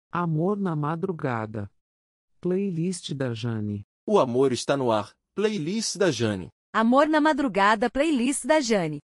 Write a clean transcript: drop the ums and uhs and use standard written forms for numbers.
Amor na madrugada. Playlist da Jane. O amor está no ar. Playlist da Jane. Amor na madrugada, playlist da Jane.